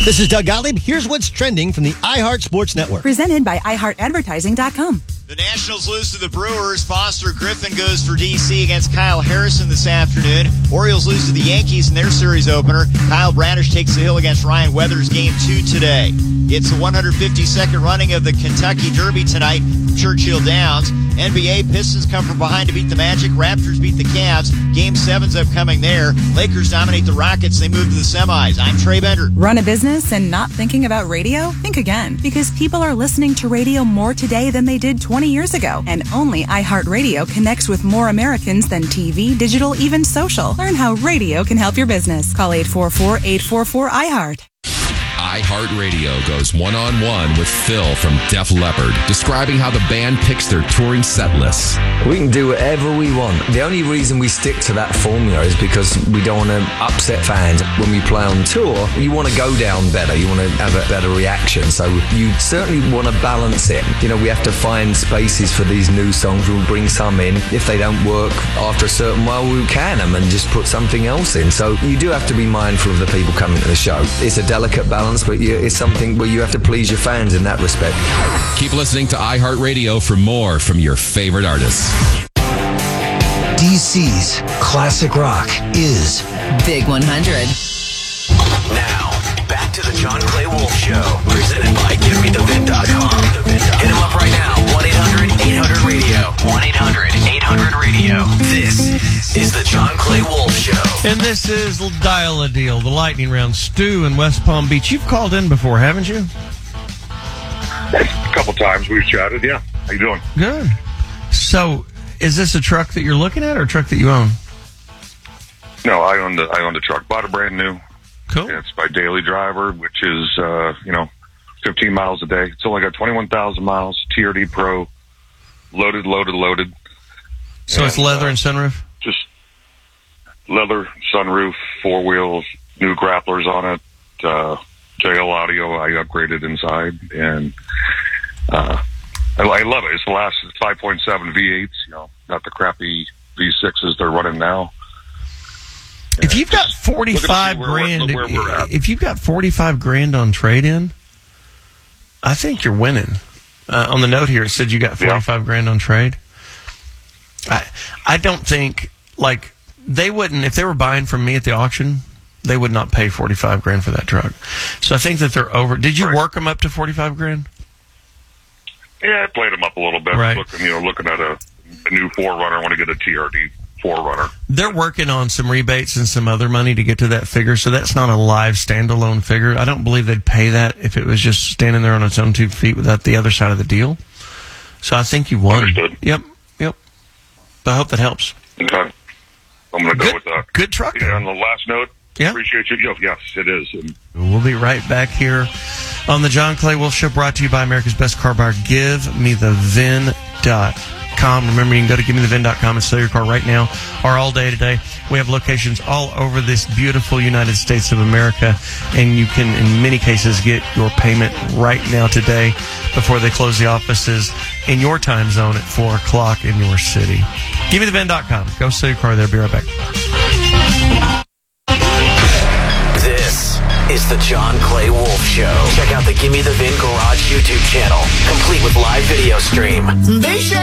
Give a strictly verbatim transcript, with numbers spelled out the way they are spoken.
This is Doug Gottlieb. Here's what's trending from the iHeart Sports Network. Presented by i heart advertising dot com. The Nationals lose to the Brewers. Foster Griffin goes for D C against Kyle Harrison this afternoon. Orioles lose to the Yankees in their series opener. Kyle Bradish takes the hill against Ryan Weathers, game two today. It's the one hundred fifty-second running of the Kentucky Derby tonight from Churchill Downs. N B A Pistons come from behind to beat the Magic. Raptors beat the Cavs. Game seven's upcoming there. Lakers dominate the Rockets. They move to the semis. I'm Trey Bender. Run a business and not thinking about radio? Think again, because people are listening to radio more today than they did twenty years ago. And only iHeartRadio connects with more Americans than T V, digital, even social. Learn how radio can help your business. Call eight four four, eight four four, I heart. iHeartRadio goes one-on-one with Phil from Def Leppard, describing how the band picks their touring set lists. We can do whatever we want. The only reason we stick to that formula is because we don't want to upset fans. When we play on tour, you want to go down better. You want to have a better reaction. So you certainly want to balance it. You know, we have to find spaces for these new songs. We'll bring some in. If they don't work after a certain while, we'll can them and just put something else in. So you do have to be mindful of the people coming to the show. It's a delicate balance, but you, it's something where you have to please your fans in that respect. Keep listening to iHeartRadio for more from your favorite artists. D C's classic rock is Big one hundred. Now, back to the John Clay Wolf Show, presented by Give Me The Vin dot com. Hit him up right now, one eight hundred eight hundred radio. one eight hundred eight hundred radio. This is the John Clay Wolf Show. And this is Dial a Deal, the lightning round. Stu in West Palm Beach. You've called in before, haven't you? A couple times we've chatted, yeah. How you doing? Good. So, is this a truck that you're looking at or a truck that you own? No, I own the I own the truck. Bought it brand new. Cool. It's by Daily Driver, which is uh, you know, fifteen miles a day. It's only got twenty-one thousand miles. T R D Pro, loaded, loaded, loaded. So and, it's leather uh, and sunroof. Just leather, sunroof, four wheels, new grapplers on it. Uh, J L audio I upgraded inside, and uh, I, I love it. It's the last five point seven V eights. You know, not the crappy V sixes they're running now. If you've got forty-five grand, if you've got forty-five grand on trade-in, I think you're winning. Uh, on the note here, it said you got forty-five yeah. grand on trade. I, I don't think, like, they wouldn't, if they were buying from me at the auction, they would not pay forty-five grand for that truck. So I think that they're over. Did you right. work them up to forty-five grand? Yeah, I played them up a little bit. Right. Looking, you know, looking at a, a new four runner. I want to get a T R D four runner. They're working on some rebates and some other money to get to that figure, so that's not a live standalone figure. I don't believe they'd pay that if it was just standing there on its own two feet without the other side of the deal. So I think you won. Understood. Yep, yep. I hope that helps. Okay. I'm going to go good, with that. Good truck. Yeah, on the last note, yeah. appreciate you. Yeah, yes, it is. And we'll be right back here on the John Clay Wolf Show, brought to you by America's Best Car Buyer, Give Me The Vin dot com. Remember, you can go to Give Me The Vin dot com and sell your car right now or all day today. We have locations all over this beautiful United States of America, and you can, in many cases, get your payment right now today before they close the offices in your time zone at four o'clock in your city. Give Me The Vin dot com. Go sell your car there. Be right back. This is the John Clay Wolf Show. Check out the Gimme the Vin Garage YouTube channel, complete with live video stream. They